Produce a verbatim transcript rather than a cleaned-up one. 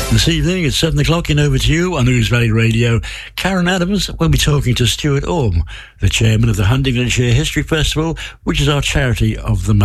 This evening at seven o'clock in Over to You on Ouse Valley Radio, Karen Adams will be talking to Stuart Orme, the chairman of the Huntingdonshire History Festival, which is our charity of the month.